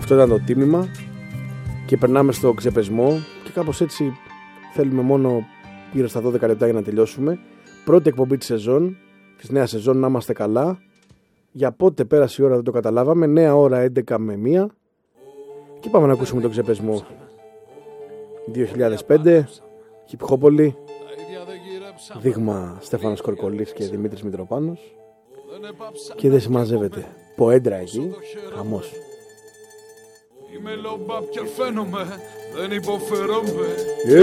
Αυτό ήταν το τίμημα. Και περνάμε στο ξεπεσμό. Και κάπως έτσι θέλουμε μόνο γύρω στα 12 λεπτά για να τελειώσουμε. Πρώτη εκπομπή της σεζόν, της νέας σεζόν, να είμαστε καλά. Για πότε πέρασε η ώρα δεν το καταλάβαμε. Νέα ώρα 11 με 1. Και πάμε να ακούσουμε τον ξεπεσμό. 2005, Χιπχόπολη. Δείγμα Στέφανος Κορκολής και Δημήτρης Μητροπάνος. Και δεν συμμαζεύεται. Ποέντρα εκεί, χαμός. Είμαι λομπάπ και φαίνομαι, δεν υποφερόμαι.